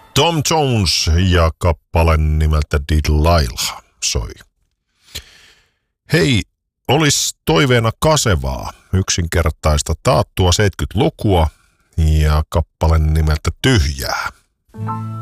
Tom Jones ja kappale nimeltä Delilah soi. Hei, olis toiveena Kasevaa, yksinkertaista taattua 70-lukua ja kappale nimeltä Tyhjää.